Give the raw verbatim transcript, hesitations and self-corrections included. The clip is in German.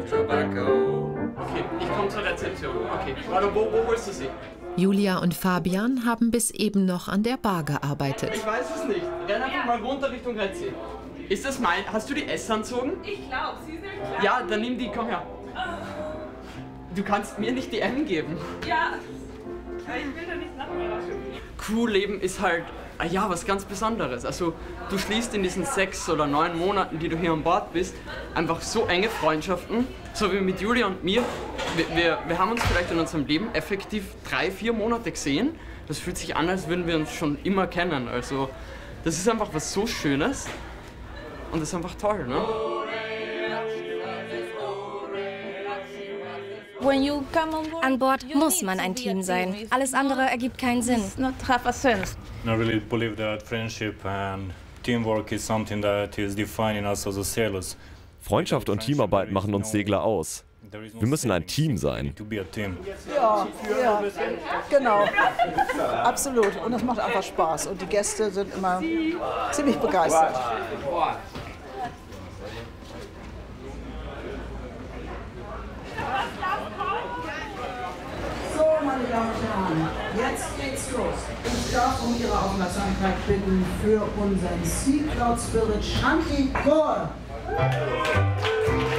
Okay, ich komme zur Rezeption. Okay, warte, wo, wo holst du sie? Julia und Fabian haben bis eben noch an der Bar gearbeitet. Ich weiß es nicht. Renn einfach mal runter Richtung Rezeption. Ist das mein... Hast du die S anzogen? Ich glaube, sie sind klar. Ja, dann nimm die, komm her. Du kannst mir nicht die M geben. Ja, aber ich will da nicht nach mir raschen. Crewleben ist halt, ja, was ganz Besonderes. Also du schließt in diesen sechs oder neun Monaten, die du hier an Bord bist, einfach so enge Freundschaften, so wie mit Julia und mir. Wir, wir, wir haben uns vielleicht in unserem Leben effektiv drei, vier Monate gesehen. Das fühlt sich an, als würden wir uns schon immer kennen. Also das ist einfach was so Schönes und das ist einfach toll, ne? An Bord muss man ein Team sein. Alles andere ergibt keinen Sinn. I really believe that friendship and teamwork is something that is defining us as sailors. Freundschaft und Teamarbeit machen uns Segler aus. Wir müssen ein Team sein. Ja, ja, genau. Absolut. Und es macht einfach Spaß. Und die Gäste sind immer ziemlich begeistert. So, meine Damen und Herren, jetzt geht's los. Ich darf um Ihre Aufmerksamkeit bitten für unseren Sea Cloud Spirit Shanty Chor.